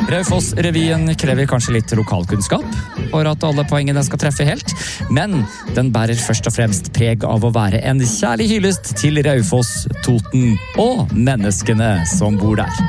Raufoss-revyen krever kanskje litt lokalkunnskap for at alle poengene skal treffe helt, men den bærer først og fremst preg av å være en kjærlig hyllest til Raufoss, Toten og menneskene som bor der.